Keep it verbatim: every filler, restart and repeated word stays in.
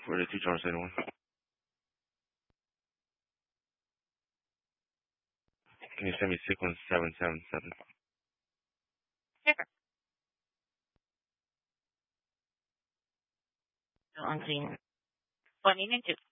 for the two Charles anyone. Can you send me sequence seven seven seven? Sure. So on screen. One minute.